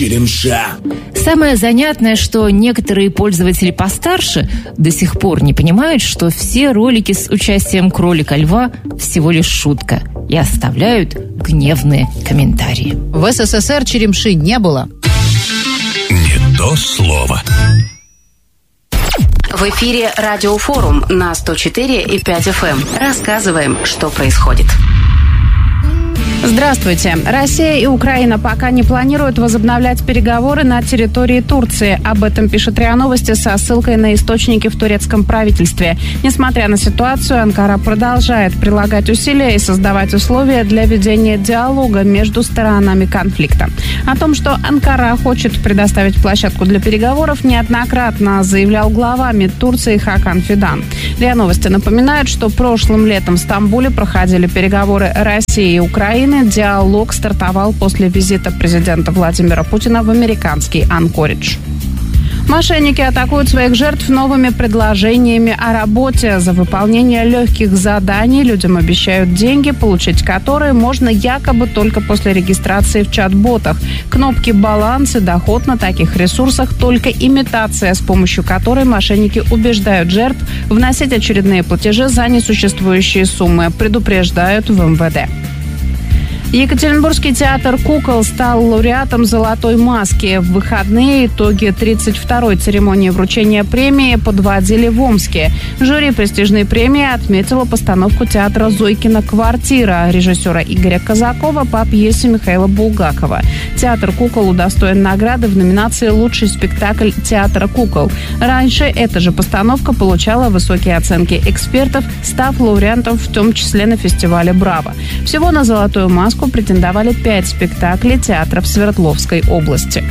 Черемша. Самое занятное, что некоторые пользователи постарше до сих пор не понимают, что все ролики с участием кролика-льва всего лишь шутка и оставляют гневные комментарии. В СССР черемши не было. Не то слово. В эфире Радиофорум на 104,5 FM. Рассказываем, что происходит. Здравствуйте. Россия и Украина пока не планируют возобновлять переговоры на территории Турции. Об этом пишет РИА Новости со ссылкой на источники в турецком правительстве. Несмотря на ситуацию, Анкара продолжает прилагать усилия и создавать условия для ведения диалога между сторонами конфликта. О том, что Анкара хочет предоставить площадку для переговоров, неоднократно заявлял глава МИД Турции Хакан Фидан. РИА Новости напоминает, что прошлым летом в Стамбуле проходили переговоры России и Украины. Диалог стартовал после визита президента Владимира Путина в американский Анкоридж. Мошенники атакуют своих жертв новыми предложениями о работе. За выполнение легких заданий людям обещают деньги, получить которые можно якобы только после регистрации в чат-ботах. Кнопки «Баланс» и «Доход» на таких ресурсах – только имитация, с помощью которой мошенники убеждают жертв вносить очередные платежи за несуществующие суммы, предупреждают в МВД. Екатеринбургский театр «Кукол» стал лауреатом «Золотой маски». В выходные итоги 32-й церемонии вручения премии подводили в Омске. Жюри престижной премии отметило постановку театра «Зойкина квартира» режиссера Игоря Казакова по пьесе Михаила Булгакова. Театр «Кукол» удостоен награды в номинации «Лучший спектакль театра «Кукол». Раньше эта же постановка получала высокие оценки экспертов, став лауреатом в том числе на фестивале «Браво». Всего на «Золотую маску» претендовали 5 спектаклей театров Свердловской области.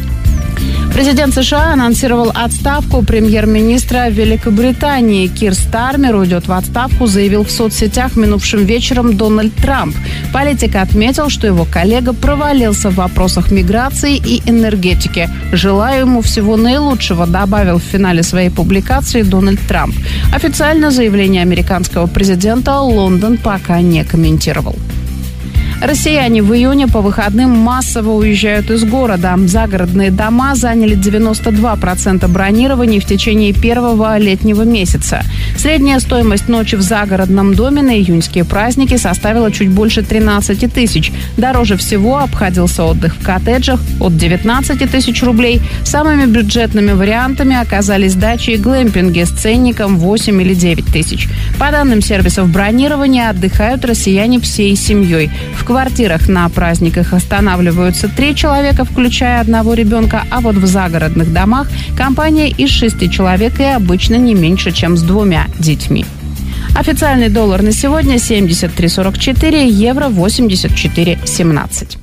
Президент США анонсировал отставку премьер-министра Великобритании. Кир Стармер уйдет в отставку, заявил в соцсетях минувшим вечером Дональд Трамп. Политик отметил, что его коллега провалился в вопросах миграции и энергетики. «Желаю ему всего наилучшего», добавил в финале своей публикации Дональд Трамп. Официально заявление американского президента Лондон пока не комментировал. Россияне в июне по выходным массово уезжают из города. Загородные дома заняли 92% бронирований в течение первого летнего месяца. Средняя стоимость ночи в загородном доме на июньские праздники составила чуть больше 13 тысяч. Дороже всего обходился отдых в коттеджах от 19 тысяч рублей. Самыми бюджетными вариантами оказались дачи и глэмпинги с ценником 8 или 9 тысяч. По данным сервисов бронирования, отдыхают россияне всей семьей. В квартирах на праздниках останавливаются 3 человека, включая одного ребенка, а вот в загородных домах компания из 6 человек и обычно не меньше, чем с 2 детьми. Официальный доллар на сегодня 73,44, евро 84,17.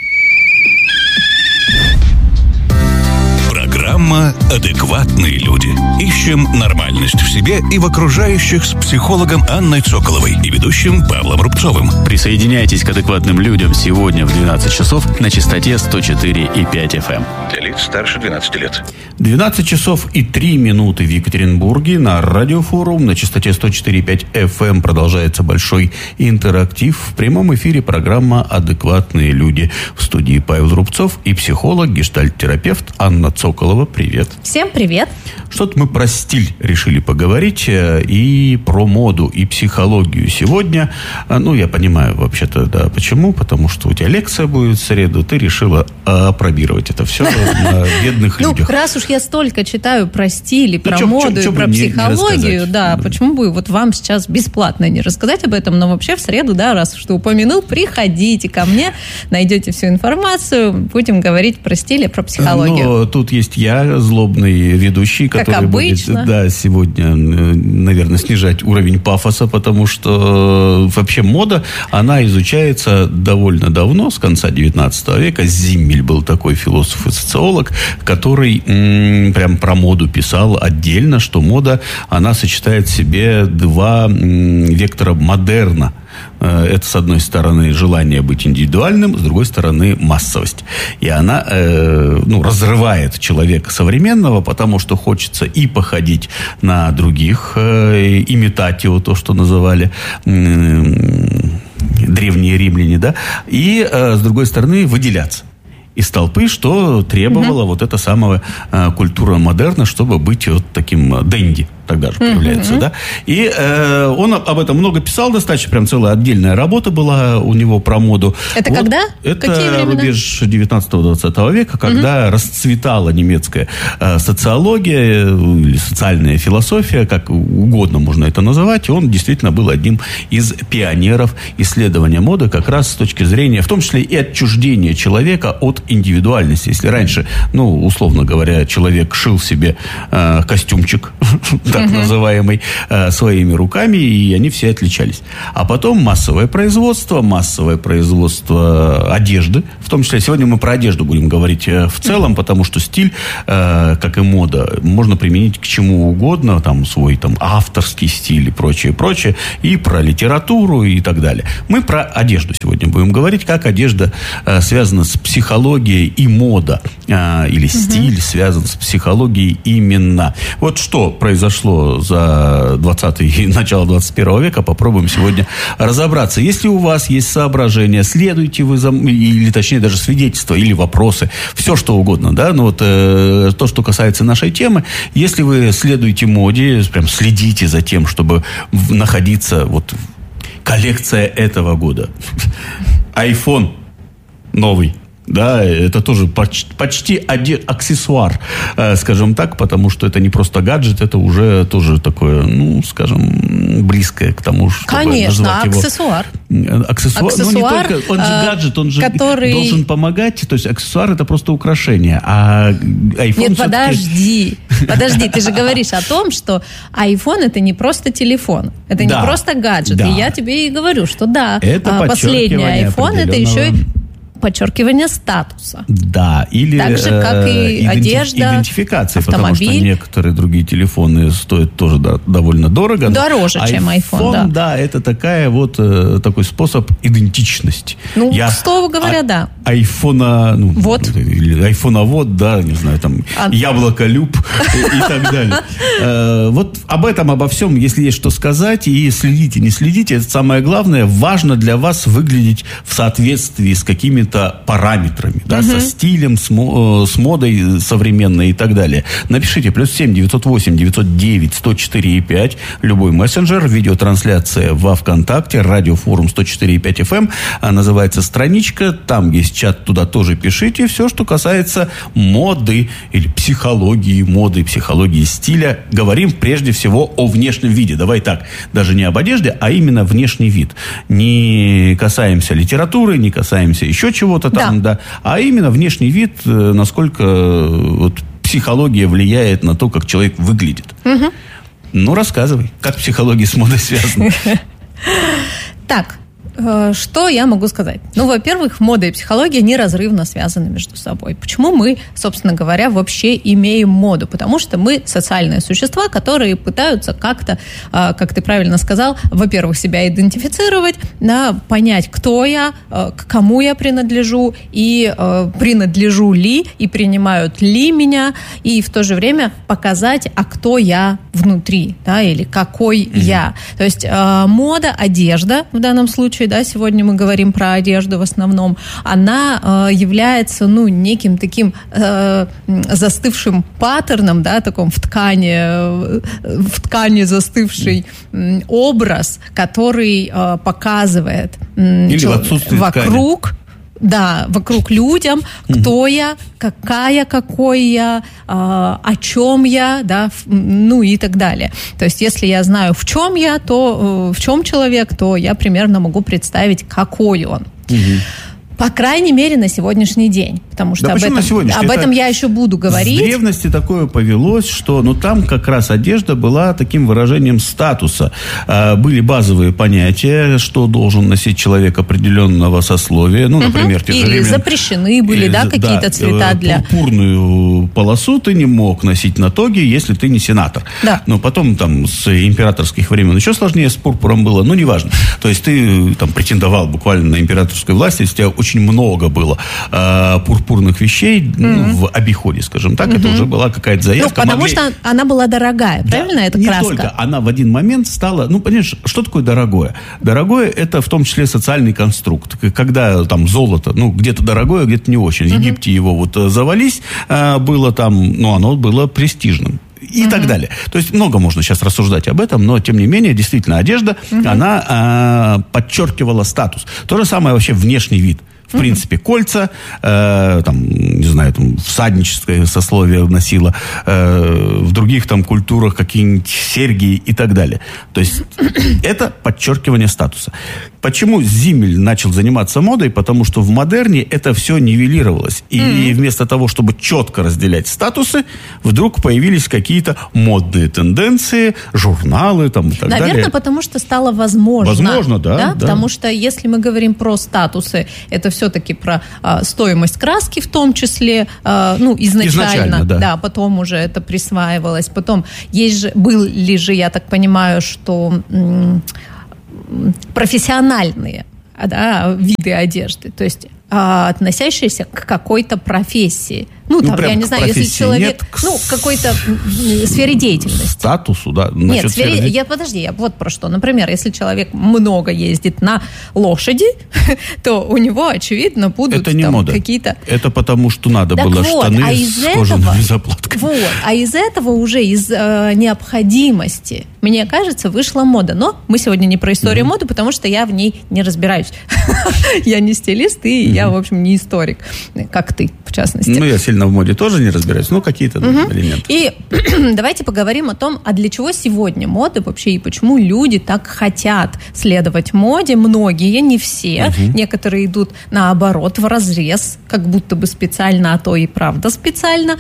Программа «Адекватные люди». Ищем нормальность в себе и в окружающих с психологом Анной Цоколовой и ведущим Павлом Рубцовым. Присоединяйтесь к «Адекватным людям» сегодня в 12 часов на частоте 104,5 FM. Для лиц старше 12 лет. 12 часов и 3 минуты в Екатеринбурге. На Радиофорум на частоте 104,5 FM продолжается большой интерактив. В прямом эфире программа «Адекватные люди». В студии Павел Рубцов и психолог, гештальт-терапевт Анна Цоколова. Привет. Всем привет. Что-то мы про стиль решили поговорить и про моду, и психологию сегодня. Ну, я понимаю, вообще-то, да, почему? Потому что у тебя лекция будет в среду, ты решила опробировать это все на бедных людях. Ну, раз уж я столько читаю про стиль, про моду и про психологию, да, почему бы вот вам сейчас бесплатно не рассказать об этом? Но вообще в среду, да, раз уж ты упомянул, приходите ко мне, найдете всю информацию, будем говорить про стиль и про психологию. Но тут есть я, злобный ведущий, который будет, да, сегодня, наверное, снижать уровень пафоса, потому что вообще мода, она изучается довольно давно, с конца 19 века. Зиммель был такой философ и социолог, который прям про моду писал отдельно, что мода, она сочетает в себе 2 вектора модерна. Это, с одной стороны, желание быть индивидуальным, с другой стороны, массовость. И она разрывает человека современного, потому что хочется и походить на других, имитать его, то, что называли древние римляне, да, и, с другой стороны, выделяться. из толпы, что требовала вот эта самая культура модерна, чтобы быть вот таким денди. Тогда же появляется, да. И он об этом много писал, достаточно, прям целая отдельная работа была у него про моду. Это вот, когда? Это рубеж 19-20 века, когда расцветала немецкая социология или социальная философия, как угодно можно это называть. И он действительно был одним из пионеров исследования моды, как раз с точки зрения, в том числе и отчуждения человека от индивидуальности. Если раньше, условно говоря, человек шил себе костюмчик, так называемый, своими руками, и они все отличались. А потом массовое производство одежды, в том числе сегодня мы про одежду будем говорить в целом, потому что стиль, как и мода, можно применить к чему угодно, там свой авторский стиль и прочее, и про литературу и так далее. Мы про одежду сегодня будем говорить, как одежда связана с психологией и мода, или стиль связан с психологией именно. Вот что произошло за 20-й и начало 21 века, попробуем сегодня разобраться. Если у вас есть соображения, следуйте вы или точнее даже свидетельства или вопросы, все что угодно, да, то, что касается нашей темы, если вы следуете моде, прям следите за тем, чтобы находиться, коллекция этого года. iPhone новый. Да, это тоже почти аксессуар, скажем так, потому что это не просто гаджет, это уже тоже такое, близкое к тому, чтобы конечно, назвать аксессуар. Его... Аксессуар, не только, он же гаджет, он же должен помогать, то есть аксессуар это просто украшение, а iPhone... Нет, подожди, ты же говоришь о том, что iPhone это не просто телефон, это не просто гаджет, и я тебе и говорю, что это последний iPhone, это еще и подчеркивание статуса. Да, или так же, как и одежда, идентификация, автомобиль. Потому что некоторые другие телефоны стоят тоже довольно дорого. Дороже, чем iPhone, да. Это такой способ идентичности. К слову говоря, да. Айфоновод, да, не знаю, яблоколюб и так далее. Вот обо всем, если есть что сказать, и следите, не следите, это самое главное. Важно для вас выглядеть в соответствии с какими-то параметрами, да, со стилем, с модой современной и так далее. Напишите +7 908 909 104,5, любой мессенджер, видеотрансляция во ВКонтакте, радиофорум 104,5 FM, называется страничка, там есть чат, туда тоже пишите, все, что касается моды или психологии моды, психологии стиля. Говорим прежде всего о внешнем виде. Давай так, даже не об одежде, а именно внешний вид. Не касаемся литературы, не касаемся еще чего-то там, да. А именно внешний вид, насколько психология влияет на то, как человек выглядит. Рассказывай, как психология с модой связана. Так, что я могу сказать? Во-первых, мода и психология неразрывно связаны между собой. Почему мы, собственно говоря, вообще имеем моду? Потому что мы социальные существа, которые пытаются как-то, как ты правильно сказал, во-первых, себя идентифицировать, понять, кто я, к кому я принадлежу, и принадлежу ли, и принимают ли меня, и в то же время показать, кто я внутри, или какой я. То есть мода, одежда в данном случае, сегодня мы говорим про одежду в основном, она является, неким таким застывшим паттерном, таком в ткани застывший образ, который показывает вокруг людям, кто я, какой я, о чем я, и так далее. То есть, если я знаю, в чем я, то в чем человек, то я примерно могу представить, какой он. По крайней мере, на сегодняшний день. Потому что об этом я еще буду говорить. В древности такое повелось, что там как раз одежда была таким выражением статуса. Были базовые понятия, что должен носить человек определенного сословия. Например, или запрещены были, какие-то цвета для... Пурпурную полосу ты не мог носить на тоге, если ты не сенатор. Да. Но потом с императорских времен еще сложнее с пурпуром было, неважно. То есть ты претендовал буквально на императорскую власть, если тебя очень много было пурпурных вещей в обиходе, скажем так. Это уже была какая-то заявка. Потому что она была дорогая, правильно, эта краска? Не только. Она в один момент стала... понимаешь, что такое дорогое? Дорогое – это в том числе социальный конструкт. Когда там золото, где-то дорогое, где-то не очень. В Египте его завались, было там, оно было престижным. И так далее. То есть много можно сейчас рассуждать об этом, но тем не менее, действительно, одежда, она подчеркивала статус. То же самое вообще внешний вид. В принципе, кольца, всадническое сословие носило, в других культурах какие-нибудь серьги и так далее. То есть это подчеркивание статуса. Почему Зиммель начал заниматься модой? Потому что в модерне это все нивелировалось. И вместо того, чтобы четко разделять статусы, вдруг появились какие-то модные тенденции, журналы и так далее. Наверное, потому что стало возможно. Возможно, да. Потому что если мы говорим про статусы, это все-таки про стоимость краски в том числе, изначально да, потом уже это присваивалось. Потом были же, я так понимаю, что профессиональные виды одежды, то есть относящиеся к какой-то профессии. Я не знаю, если человек... в какой-то сфере деятельности. Статусу, да? Нет, я вот про что. Например, если человек много ездит на лошади, то у него, очевидно, будут это не мода. Какие-то... Это потому, что надо было штаны с кожаными заплатками. А из этого уже, из необходимости, мне кажется, вышла мода. Но мы сегодня не про историю моды, потому что я в ней не разбираюсь. Я не стилист, и я, в общем, не историк, как ты, в частности. Я сильно в моде тоже не разбираюсь, какие-то элементы. И давайте поговорим о том, а для чего сегодня мода вообще, и почему люди так хотят следовать моде. Многие, не все. Некоторые идут, наоборот, вразрез, как будто бы специально, а то и правда специально.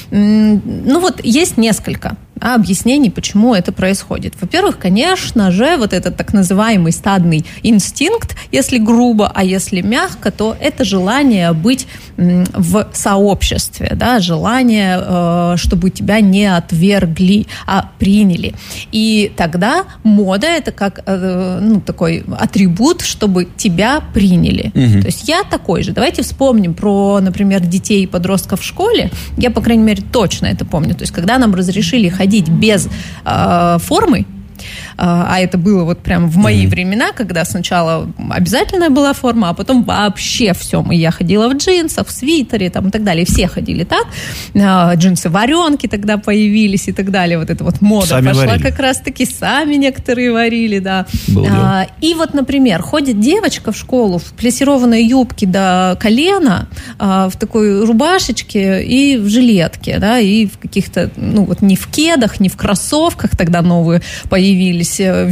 Есть несколько объяснений, почему это происходит. Во-первых, конечно же, вот этот так называемый стадный инстинкт, если грубо, а если мягко, то это желание быть в сообществе, желание, чтобы тебя не отвергли, а приняли. И тогда мода – это как такой атрибут, чтобы тебя приняли. То есть я такой же. Давайте вспомним про, например, детей и подростков в школе. Я, по крайней мере, точно это помню. То есть когда нам разрешили ходить без формы, а это было вот прям в мои времена, когда сначала обязательная была форма, а потом вообще все. Я ходила в джинсах, в свитере там, и так далее. Все ходили так. Джинсы-варенки тогда появились и так далее. Вот эта вот мода сами пошла варили. Как раз-таки сами некоторые варили, да. И вот, например, ходит девочка в школу в плессированной юбке до колена, в такой рубашечке и в жилетке, да, и в каких-то, не в кедах, не в кроссовках тогда новые появились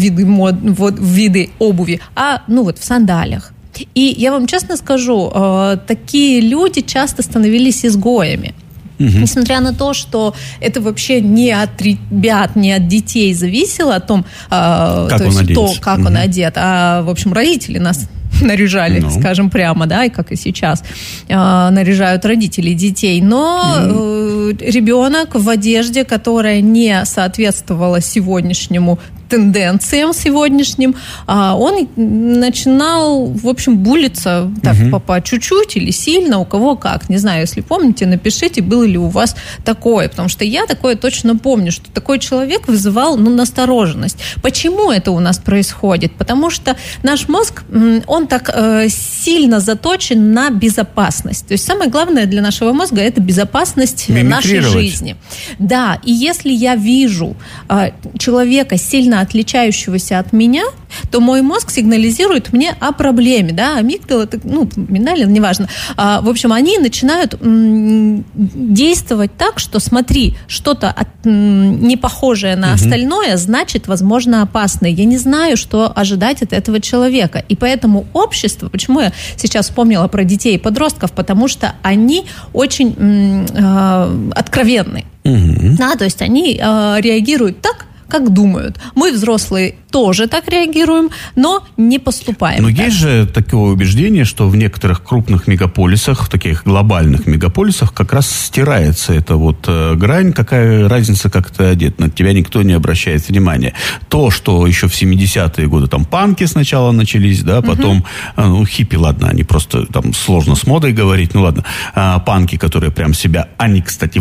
виды обуви, а в сандалиях. И я вам честно скажу, такие люди часто становились изгоями. Несмотря на то, что это вообще не от ребят, не от детей зависело, о том, как он одет, а, в общем, родители нас наряжали, скажем прямо, да, и как и сейчас наряжают родители детей. Но ребенок в одежде, которая не соответствовала сегодняшнему тенденциям сегодняшним, он начинал, в общем, булиться так по чуть-чуть или сильно, у кого как. Не знаю, если помните, напишите, было ли у вас такое, потому что я такое точно помню, что такой человек вызывал, настороженность. Почему это у нас происходит? Потому что наш мозг, он так сильно заточен на безопасность. То есть самое главное для нашего мозга – это безопасность нашей жизни. Да, и если я вижу человека сильно отличающегося от меня, то мой мозг сигнализирует мне о проблеме, да, амигдала, миндалин, неважно. В общем, они начинают действовать так, что смотри, что-то не похожее на остальное, значит, возможно, опасное. Я не знаю, что ожидать от этого человека. И поэтому общество, почему я сейчас вспомнила про детей и подростков, потому что они очень откровенны. Да, то есть они реагируют так, как думают. Мы, взрослые, тоже так реагируем, но не поступаем. Но есть же такое убеждение, что в некоторых крупных мегаполисах, в таких глобальных мегаполисах, как раз стирается эта вот грань. Какая разница, как ты одет? На тебя никто не обращает внимания. То, что еще в 70-е годы там панки сначала начались, да, потом, хиппи, ладно, они просто там сложно с модой говорить, ну ладно, панки, которые прям себя, они, кстати,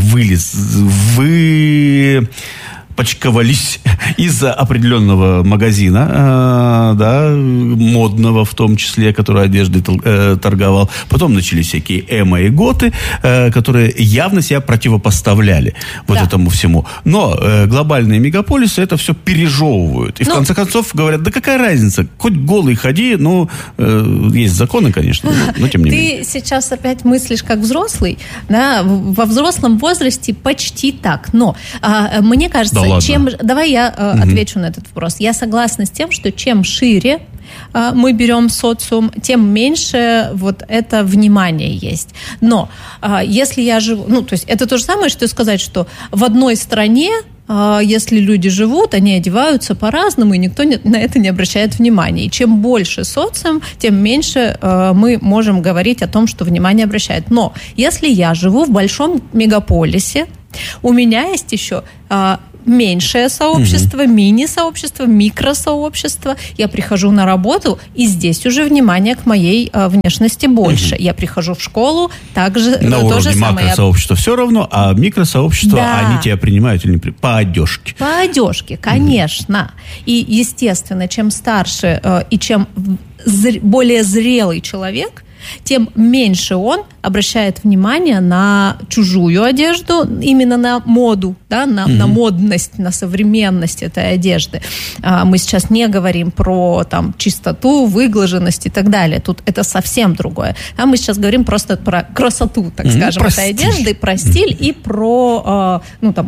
почковались из определенного магазина, да, модного в том числе, который одеждой торговал. Потом начались всякие эмо и готы, которые явно себя противопоставляли вот этому всему. Но глобальные мегаполисы это все пережевывают. И в конце концов говорят, да какая разница, хоть голый ходи, ну, есть законы, конечно, но тем не менее. Ты сейчас опять мыслишь как взрослый, да, во взрослом возрасте почти так, но мне кажется, давай я отвечу на этот вопрос. Я согласна с тем, что чем шире мы берем социум, тем меньше вот это внимание есть. Но если я живу... Ну, то есть это то же самое, что сказать, что в одной стране, если люди живут, они одеваются по-разному, и никто на это не обращает внимания. И чем больше социум, тем меньше мы можем говорить о том, что внимание обращает. Но если я живу в большом мегаполисе, у меня есть еще... меньшее сообщество, мини-сообщество, микросообщество. Я прихожу на работу, и здесь уже внимание к моей внешности больше. Я прихожу в школу, также на уровне макросообщества все равно, а микросообщества, они тебя принимают или не принимают? По одежке. По одежке, конечно. И, естественно, чем старше и чем более зрелый человек, тем меньше он обращает внимание на чужую одежду, именно на моду, да, на модность, на современность этой одежды. Мы сейчас не говорим про там, чистоту, выглаженность и так далее. Тут это совсем другое. А мы сейчас говорим просто про красоту, так скажем, этой одежды, про стиль и про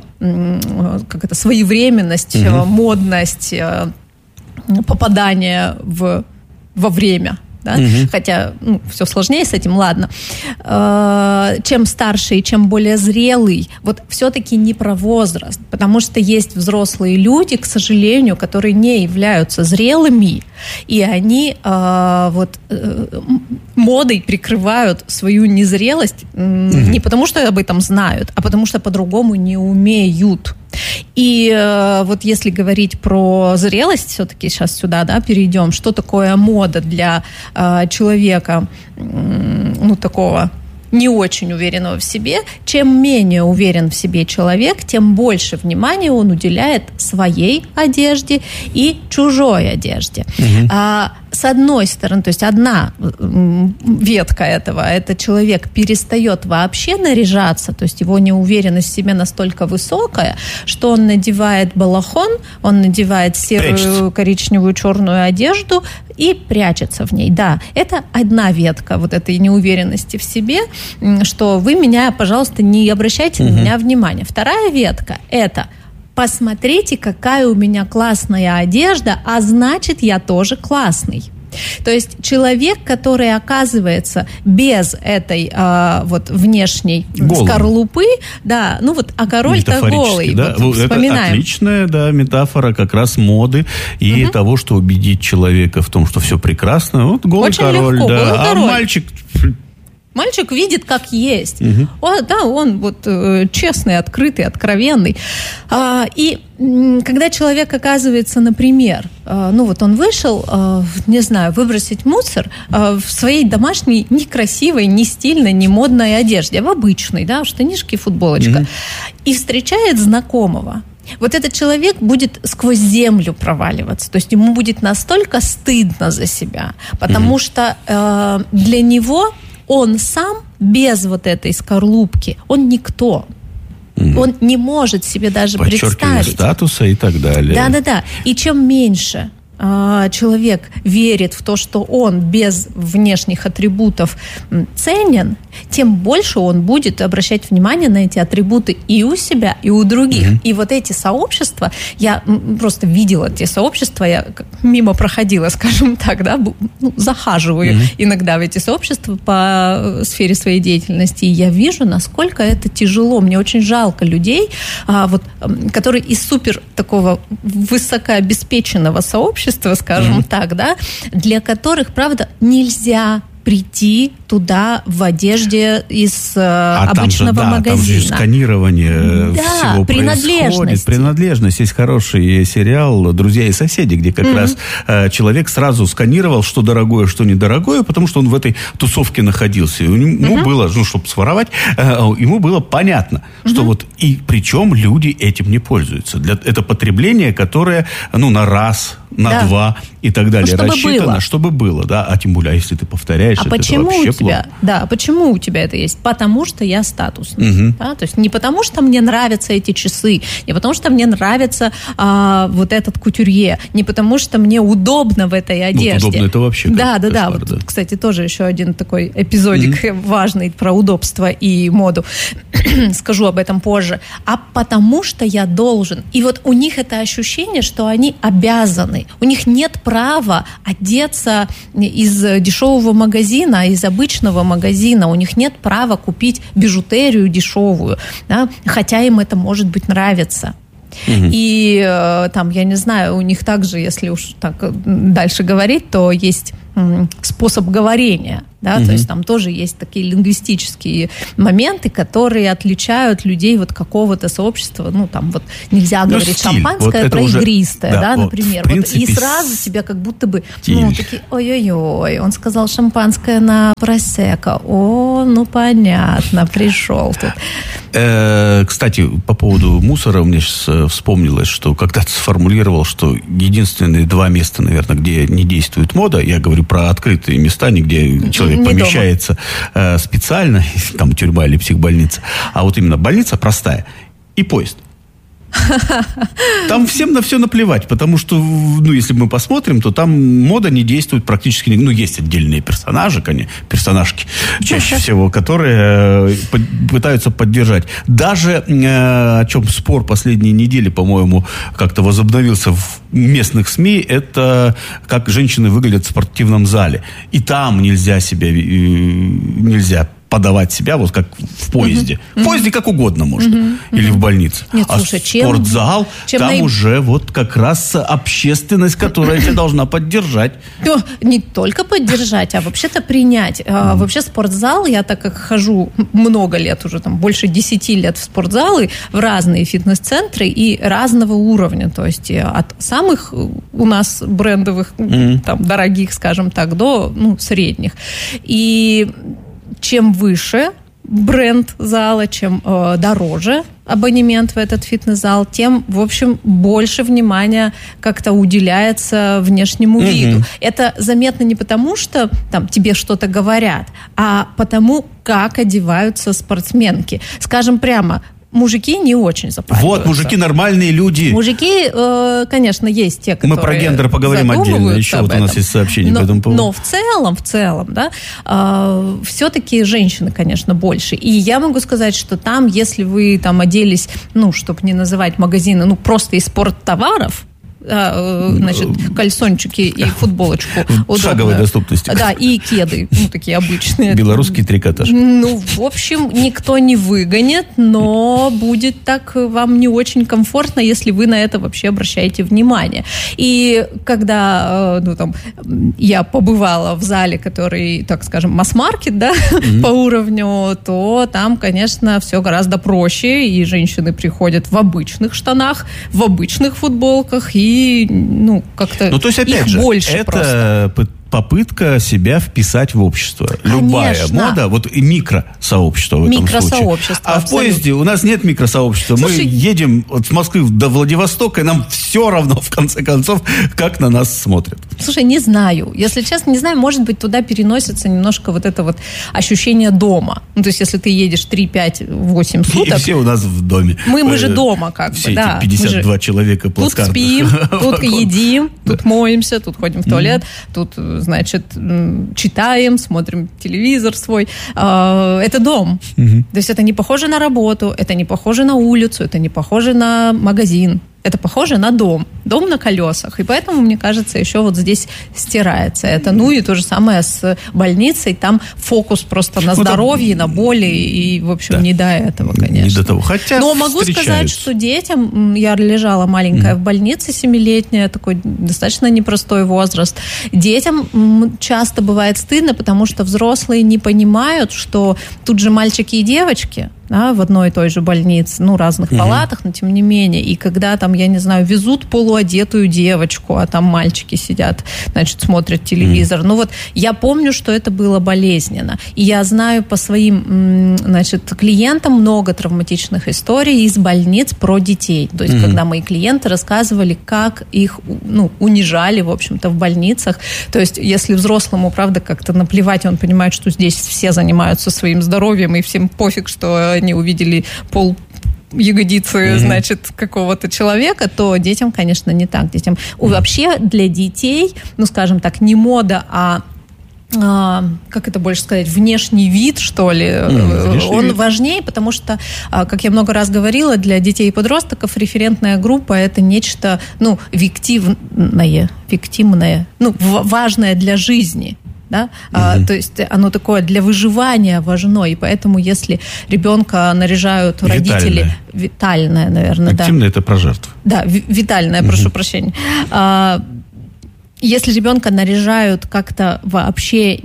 своевременность, модность, попадание во время. Да? Хотя все сложнее с этим, ладно. Чем старше и чем более зрелый, вот все-таки не про возраст, потому что есть взрослые люди, к сожалению, которые не являются зрелыми, и они модой прикрывают свою незрелость не потому, что об этом знают, а потому что по-другому не умеют. И вот если говорить про зрелость, все-таки сейчас сюда, да, перейдем, что такое мода для человека, такого не очень уверенного в себе. Чем менее уверен в себе человек, тем больше внимания он уделяет своей одежде и чужой одежде. С одной стороны, то есть одна ветка этого, это человек перестает вообще наряжаться, то есть его неуверенность в себе настолько высокая, что он надевает балахон, он надевает серую, коричневую, черную одежду и прячется в ней. Да, это одна ветка вот этой неуверенности в себе, что вы меня, пожалуйста, не обращайте на меня внимания. Вторая ветка – это посмотрите, какая у меня классная одежда, а значит, я тоже классный. То есть человек, который оказывается без этой внешней скорлупы, да, а король-то голый. Да? Это отличная, да, метафора как раз моды и того, что убедить человека в том, что все прекрасно. Вот голый очень король, легко, да. Голый король. Мальчик видит, как есть. Он честный, открытый, откровенный. И когда человек оказывается, например, он вышел, выбросить мусор в своей домашней некрасивой, не стильной, не модной одежде, в обычной, да, штанишки, футболочка, и встречает знакомого. Вот этот человек будет сквозь землю проваливаться. То есть ему будет настолько стыдно за себя, потому что для него он сам без вот этой скорлупки, он никто. Он не может себе даже представить. Статуса и так далее. Да. И чем меньше человек верит в то, что он без внешних атрибутов ценен, тем больше он будет обращать внимание на эти атрибуты и у себя, и у других. И вот эти сообщества, я просто видела эти сообщества, я мимо проходила, скажем так, да, захаживаю иногда в эти сообщества по сфере своей деятельности, и я вижу, насколько это тяжело. Мне очень жалко людей, которые из супер такого высокообеспеченного сообщества, скажем так, да, для которых, правда, нельзя прийти туда в одежде из обычного магазина. Там же сканирование всего происходит. Принадлежность. Есть хороший сериал «Друзья и соседи», где как раз человек сразу сканировал, что дорогое, что недорогое, потому что он в этой тусовке находился. И ему было, чтобы своровать, ему было понятно, что вот и причем люди этим не пользуются. Это потребление, которое на раз, на два и так далее рассчитано, чтобы было, да, а тем более, если ты повторяешь, это вообще плохо. Да, почему у тебя это есть? Потому что я статусный. Да? То есть не потому, что мне нравятся эти часы, не потому, что мне нравится вот этот кутюрье, не потому, что мне удобно в этой одежде. Удобно это вообще Да. Вот, кстати, тоже еще один такой эпизодик важный про удобство и моду. Скажу об этом позже. А потому что я должен. И вот у них это ощущение, что они обязаны. У них нет права одеться из дешевого магазина, из обычного магазина. У них нет права купить бижутерию дешевую, да? Хотя им это, может быть, нравится. И там, я не знаю, у них также, если уж так дальше говорить, то есть способ говорения, да, то есть там тоже есть такие лингвистические моменты, которые отличают людей вот какого-то сообщества, там вот нельзя говорить стиль. Шампанское вот про уже, игристое, да, например, принципе, и сразу тебя как будто бы, такие, ой-ой-ой, он сказал шампанское на просекко, понятно, пришел тут. Кстати, по поводу мусора мне сейчас вспомнилось, что когда-то сформулировал, что единственные 2 места, наверное, где не действует мода, я говорю про открытые места, где человек помещается специально, там тюрьма или психбольница, а вот именно больница простая и поезд. Там всем на все наплевать, потому что, если мы посмотрим, то там мода не действует практически. Есть отдельные персонажки, чаще всего, которые пытаются поддержать. Даже о чем спор последние недели, по-моему, как-то возобновился в местных СМИ, это как женщины выглядят в спортивном зале. И там нельзя подавать себя, вот как в поезде. В поезде как угодно можно. Или в больнице. Нет, слушай, спортзал, там уже вот как раз общественность, которая тебя должна поддержать. Не только поддержать, а вообще-то принять. Вообще спортзал, я так как хожу много лет уже, больше 10 лет в спортзалы, в разные фитнес-центры и разного уровня. То есть от самых у нас брендовых, дорогих, скажем так, до средних. И чем выше бренд зала, чем дороже абонемент в этот фитнес-зал, тем, в общем, больше внимания как-то уделяется внешнему виду. Это заметно не потому, что тебе что-то говорят, а потому, как одеваются спортсменки. Скажем прямо, мужики не очень запариваются. Вот, мужики нормальные люди. Мужики, конечно, есть те, которые... Мы про гендер поговорим отдельно. Еще вот у нас есть сообщение по этому поводу. Но в целом, да, все-таки женщины, конечно, больше. И я могу сказать, что там, если вы оделись, чтобы не называть магазины, просто из спорттоваров, кальсончики и футболочку удобную. Шаговой доступности. Да, и кеды, такие обычные. Белорусский трикотаж. В общем, никто не выгонит, но будет так вам не очень комфортно, если вы на это вообще обращаете внимание. И когда я побывала в зале, который, так скажем, масс-маркет, да, по уровню, то там, конечно, все гораздо проще, и женщины приходят в обычных штанах, в обычных футболках, и как-то то есть, опять их же, больше это просто. Попытка себя вписать в общество. Конечно. Любая мода, вот и микросообщество в этом случае. А в поезде у нас нет микросообщества. Мы едем с Москвы до Владивостока, и нам все равно, в конце концов, как на нас смотрят. Слушай, не знаю. Если честно, не знаю, может быть, туда переносится немножко вот это вот ощущение дома. То есть, если ты едешь 3, 5, 8 суток... И все у нас в доме. Мы же дома как все бы, да. Все эти 52 человека плацкартных. Тут спим, тут едим, тут моемся, тут ходим в туалет, тут, значит, читаем, смотрим телевизор свой. Это дом. То есть это не похоже на работу, это не похоже на улицу, это не похоже на магазин. Это похоже на дом. Дом на колесах. И поэтому, мне кажется, еще вот здесь стирается это. Ну и то же самое с больницей. Там фокус просто на здоровье, на боли. И, в общем, не до этого, конечно. Не до того. Хотя но могу сказать, что детям... Я лежала маленькая в больнице, 7-летняя, такой достаточно непростой возраст. Детям часто бывает стыдно, потому что взрослые не понимают, что тут же мальчики и девочки, да, в одной и той же больнице, ну, разных палатах, но тем не менее. И когда там, я не знаю, везут полуодетую девочку, а там мальчики сидят, значит, смотрят телевизор. Ну, вот я помню, что это было болезненно. И я знаю по своим, значит, клиентам много травматичных историй из больниц про детей. То есть, когда мои клиенты рассказывали, как их, ну, унижали, в общем-то, в больницах. То есть, если взрослому, правда, как-то наплевать, он понимает, что здесь все занимаются своим здоровьем, и всем пофиг, что они увидели ягодицы, значит, какого-то человека, то детям, конечно, не так. Детям вообще для детей, ну, скажем так, не мода, а как это больше сказать, внешний вид, что ли, он важнее, потому что, как я много раз говорила, для детей и подростков референтная группа – это нечто, ну, виктимное, ну, важное для жизни. Да? То есть оно такое для выживания важно, и поэтому если ребенка наряжают родители... Витальное, наверное, да. Активное – это про жертву. Да, витальное, прошу прощения. Если ребенка наряжают как-то вообще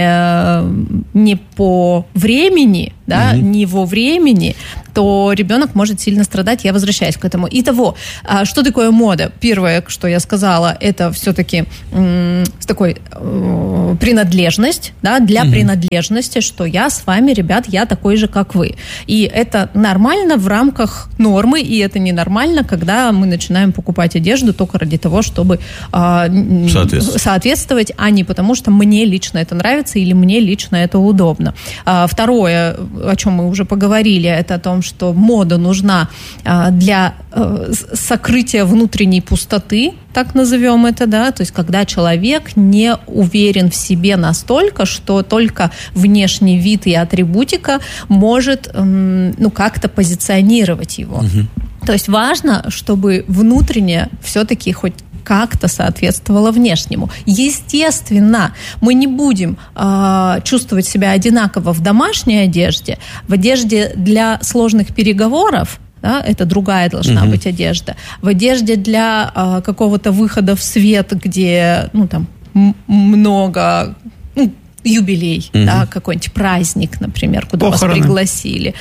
не по времени, да, не во времени, то ребенок может сильно страдать. Я возвращаюсь к этому. Итого, что такое мода? Первое, что я сказала, это все-таки такой принадлежность, да, для принадлежности, что я с вами, ребят, я такой же, как вы. И это нормально в рамках нормы, и это ненормально, когда мы начинаем покупать одежду только ради того, чтобы соответствовать, а не потому, что мне лично это нравится или мне лично это удобно. Второе, о чем мы уже поговорили, это о том, что мода нужна для сокрытия внутренней пустоты, так назовем это, да, то есть когда человек не уверен в себе настолько, что только внешний вид и атрибутика может, ну, как-то позиционировать его. То есть важно, чтобы внутренне все-таки хоть как-то соответствовало внешнему. Естественно, мы не будем чувствовать себя одинаково в домашней одежде, в одежде для сложных переговоров, да, это другая должна быть одежда, в одежде для какого-то выхода в свет, где, ну, там, много... юбилей, да, какой-нибудь праздник, например, куда похороны вас пригласили.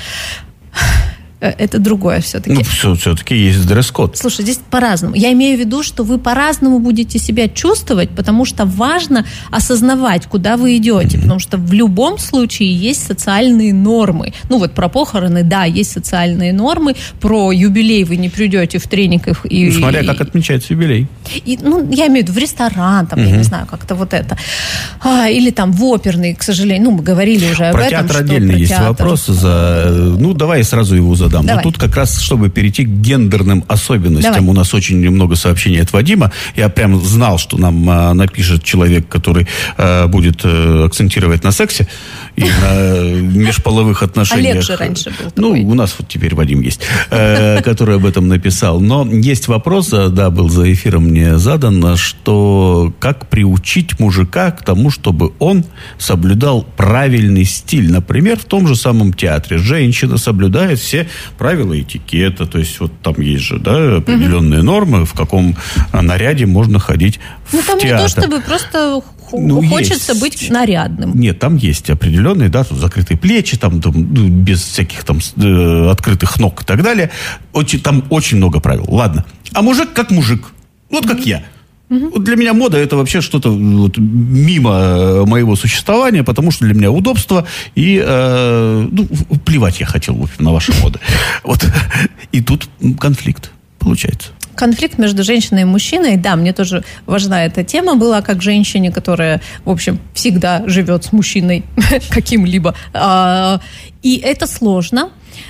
Это другое все-таки. Ну, все-таки есть дресс-код. Слушай, здесь по-разному. Я имею в виду, что вы по-разному будете себя чувствовать, потому что важно осознавать, куда вы идете. Потому что в любом случае есть социальные нормы. Ну, вот про похороны, да, есть социальные нормы. Про юбилей вы не придете в трениках. И, смотря как отмечается юбилей. И, ну, я имею в виду в ресторан, там, я не знаю, как-то вот это. Или там в оперный, к сожалению. Ну, мы говорили уже об этом. Про театр отдельно есть вопрос. Ну, давай сразу его задам. Давай. Но тут как раз, чтобы перейти к гендерным особенностям, Давай. у нас очень много сообщений от Вадима. Я прям знал, что нам напишет человек, который будет акцентировать на сексе и на межполовых отношениях. Олег же раньше был Ну, такой. у нас вот теперь Вадим есть, который об этом написал. Но есть вопрос, да, был за эфиром мне задан, что как приучить мужика к тому, чтобы он соблюдал правильный стиль. Например, в том же самом театре женщина соблюдает все правила этикета, то есть вот там есть же, да, определенные нормы, в каком наряде можно ходить в театр. Ну, там не то, чтобы просто хочется быть нарядным. Нет, там есть определенные, да, тут закрытые плечи, там без всяких там открытых ног и так далее. Там очень много правил. Ладно. А мужик как мужик. Вот как я. Вот для меня мода – это вообще что-то вот мимо моего существования, потому что для меня удобство и плевать я хотел, в общем, на ваши моды. Вот. И тут конфликт получается. Конфликт между женщиной и мужчиной, да, мне тоже важна эта тема была, как женщине, которая, в общем, всегда живет с мужчиной каким-либо. И это сложно.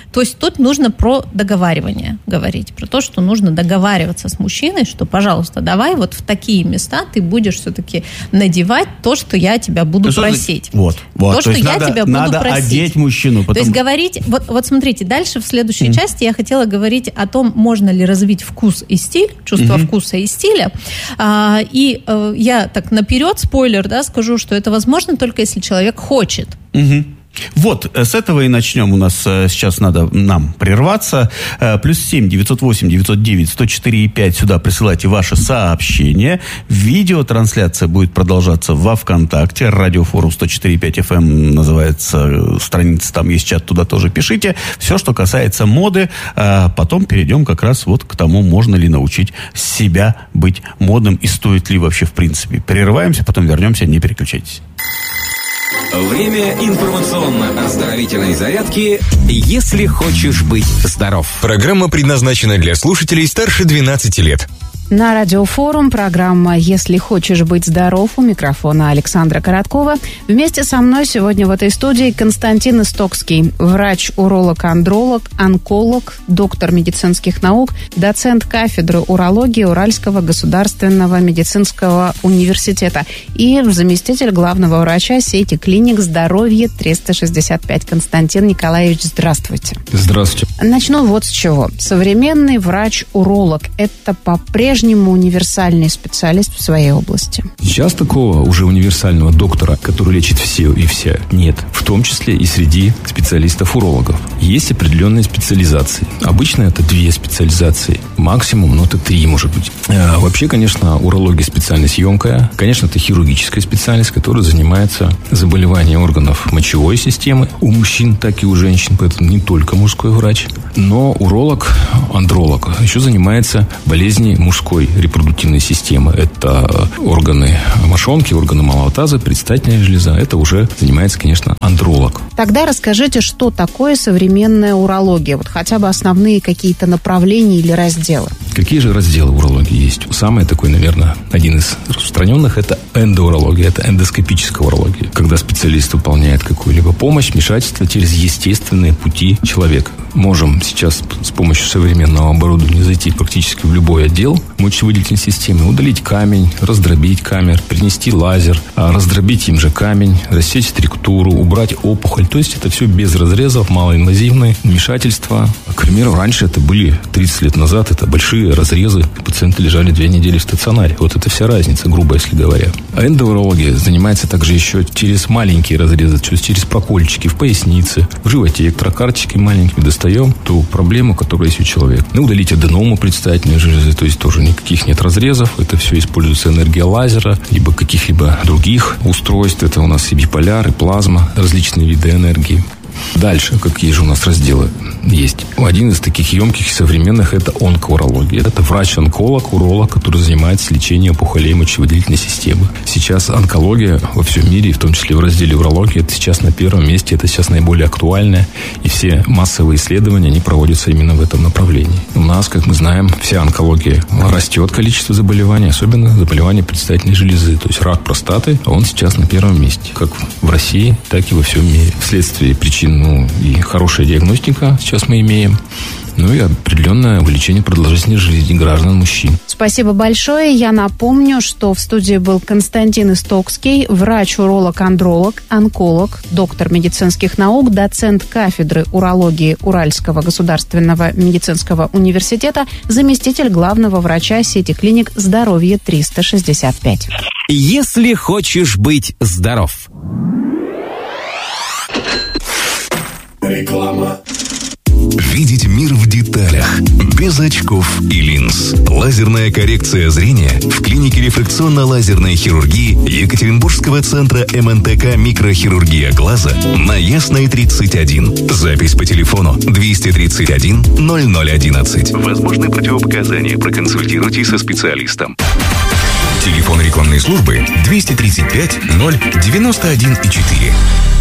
То есть тут нужно про договаривание говорить, про то, что нужно договариваться с мужчиной, что, пожалуйста, давай вот в такие места ты будешь все-таки надевать то, что я тебя буду просить. Вот. То, что я тебя буду просить. Надо одеть мужчину. То есть говорить... Вот смотрите, дальше в следующей части я хотела говорить о том, можно ли развить вкус и стиль, чувство вкуса и стиля. И я так наперед, спойлер, да, скажу, что это возможно только если человек хочет. Вот, с этого и начнем. У нас сейчас надо нам прерваться. +7 908 909 104,5. Сюда присылайте ваши сообщения. Видеотрансляция будет продолжаться во ВКонтакте. Радиофорум 104,5 FM называется страница. Там есть чат, туда тоже пишите. Все, что касается моды. Потом перейдем как раз вот к тому, можно ли научить себя быть модным и стоит ли вообще в принципе. Прерываемся, потом вернемся. Не переключайтесь. Время информационно-оздоровительной зарядки «Если хочешь быть здоров». Программа предназначена для слушателей старше 12 лет. На Радиофорум программа «Если хочешь быть здоров», у микрофона Александра Короткова. Вместе со мной сегодня в этой студии Константин Истокский, врач, уролог, андролог, онколог, доктор медицинских наук, доцент кафедры урологии Уральского государственного медицинского университета и заместитель главного врача сети клиник «Здоровье 365». Константин Николаевич, здравствуйте. Здравствуйте. Начну вот с чего. Современный врач-уролог – это по-прежнему универсальный специалист в своей области? Сейчас такого уже универсального доктора, который лечит все и вся, нет. В том числе и среди специалистов-урологов. Есть определенные специализации. Обычно это 2 специализации. Максимум, это 3, может быть. Вообще, конечно, урология специальность емкая. Конечно, это хирургическая специальность, которая занимается заболеванием органов мочевой системы. У мужчин, так и у женщин, поэтому не только мужской врач. Но уролог, андролог еще занимается болезнью мужской репродуктивной системы. Это органы мошонки, органы малого таза, предстательная железа. Это уже занимается, конечно, андролог. Тогда расскажите, что такое современная урология? Вот хотя бы основные какие-то направления или разделы. Какие же разделы урологии есть? Самый такой, наверное, один из распространенных – это эндоурология, это эндоскопическая урология. Когда специалист выполняет какую-либо помощь, вмешательство через естественные пути человека. Можем сейчас с помощью современного оборудования зайти практически в любой отдел мочевыделительной системы, удалить камень, раздробить камень, принести лазер, раздробить им же камень, рассечь структуру, убрать опухоль. То есть это все без разрезов, малоинвазивные вмешательства. К примеру, раньше это были 30 лет назад, это большие разрезы, пациенты лежали 2 недели в стационаре. Вот это вся разница, грубо если говоря. А эндоурология занимается также еще через маленькие разрезы, то есть через прокольчики в пояснице, в животе, электрокарточки маленькими достаем ту проблему, которая есть у человека. Удалить аденому предстательной железы, то есть тоже никаких нет разрезов. Это все используется энергия лазера, либо каких-либо других устройств. Это у нас и биполяр, и плазма, различные виды энергии. Дальше, какие же у нас разделы есть? Один из таких емких и современных – это онкоурология. Это врач-онколог, уролог, который занимается лечением опухолей мочевыделительной системы. Сейчас онкология во всем мире, в том числе в разделе урологии, это сейчас на первом месте, это сейчас наиболее актуальное. И все массовые исследования, они проводятся именно в этом направлении. У нас, как мы знаем, вся онкология растет, количество заболеваний, особенно заболевания предстательной железы. То есть рак простаты, он сейчас на первом месте. Как в России, так и во всем мире. Вследствие причин и хорошая диагностика сейчас мы имеем. И определенное увеличение продолжительности жизни граждан мужчин. Спасибо большое. Я напомню, что в студии был Константин Истокский, врач-уролог, андролог, онколог, доктор медицинских наук, доцент кафедры урологии Уральского государственного медицинского университета, заместитель главного врача сети клиник «Здоровье 365». Если хочешь быть здоров. Реклама. Видеть мир в деталях, без очков и линз. Лазерная коррекция зрения в клинике рефракционно-лазерной хирургии Екатеринбургского центра МНТК «Микрохирургия глаза» на Ясной 31. Запись по телефону 231 0011. Возможны противопоказания. Проконсультируйтесь со специалистом. Телефон рекламной службы 235 091 4.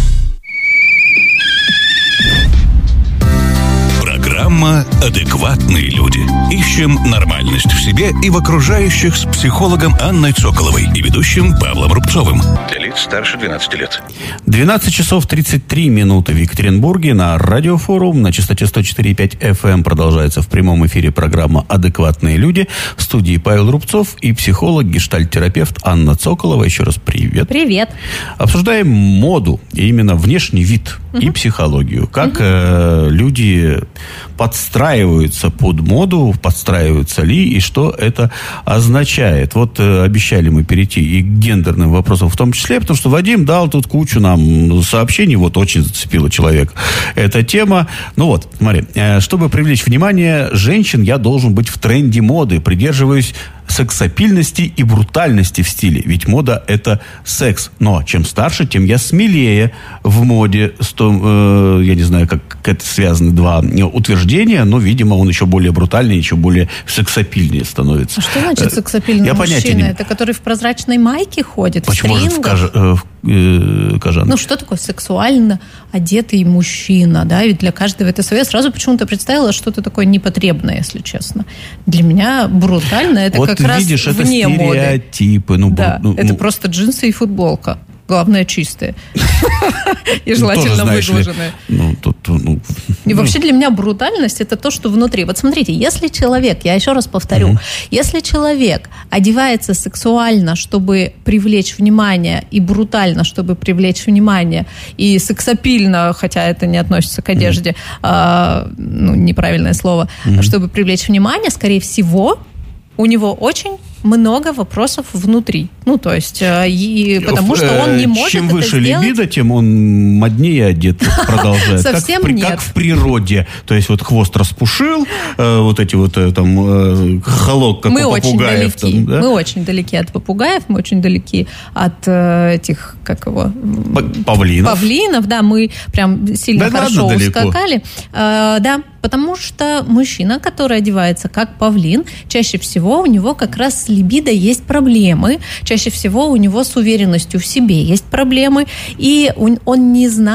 Программа «Адекватные люди». Ищем нормальность в себе и в окружающих с психологом Анной Соколовой и ведущим Павлом Рубцовым. Для лиц старше 12 лет. 12 часов 33 минуты в Екатеринбурге. На Радиофорум на частоте 104,5 FM продолжается в прямом эфире программа «Адекватные люди». В студии Павел Рубцов и психолог, гештальт-терапевт Анна Цоколова. Еще раз привет. Привет. Обсуждаем моду, и именно внешний вид и психологию. Как люди подстраиваются под моду, подстраиваются ли, и что это означает. Вот обещали мы перейти и к гендерным вопросам в том числе, потому что Вадим дал тут кучу нам сообщений, вот очень зацепила человека эта тема. Ну вот, смотри, чтобы привлечь внимание женщин, я должен быть в тренде моды, придерживаюсь сексапильности и брутальности в стиле. Ведь мода – это секс. Но чем старше, тем я смелее в моде. Я не знаю, как это связаны два утверждения, но, видимо, он еще более брутальный, еще более сексапильнее становится. А что значит сексапильный мужчина? Это который в прозрачной майке ходит, почему в стрингах? В кожанке. Ну, что такое сексуально одетый мужчина, да? Ведь для каждого это свое. Сразу почему-то представила что-то такое непотребное, если честно. Для меня брутально это вот как раз видишь, вне это стереотипы. моды. Да, это просто джинсы и футболка. Главное, чистые. И желательно выглаженные. И вообще для меня брутальность – это то, что внутри. Вот смотрите, если человек, я еще раз повторю, если человек одевается сексуально, чтобы привлечь внимание, и брутально, чтобы привлечь внимание, и сексапильно, хотя это не относится к одежде, неправильное слово, чтобы привлечь внимание, скорее всего, у него очень много вопросов внутри. Ну, то есть, потому что он не может чем это выше сделать. либидо, тем он моднее одет продолжает. Совсем нет. Как в природе. То есть, вот хвост распушил, вот эти вот там холок, как у попугаев. Мы очень далеки от попугаев, мы очень далеки от этих, как его? Павлинов, да, мы прям сильно хорошо ускакали. Да, потому что мужчина, который одевается как павлин, чаще всего у него как раз с либидо есть проблемы, чаще всего у него с уверенностью в себе есть проблемы, и он не знает,